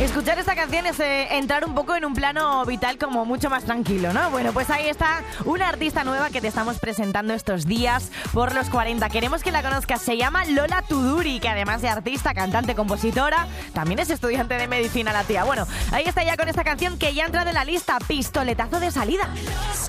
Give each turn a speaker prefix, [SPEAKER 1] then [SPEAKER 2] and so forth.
[SPEAKER 1] Escuchar esta canción es entrar un poco en un plano vital como mucho más tranquilo, ¿no? Bueno, pues ahí está una artista nueva que te estamos presentando estos días por los 40. Queremos que la conozcas. Se llama Lola Tuduri, que además de artista, cantante, compositora, también es estudiante de medicina la tía. Bueno, ahí está ya con esta canción que ya entra de la lista, Pistoletazo de salida.
[SPEAKER 2] Los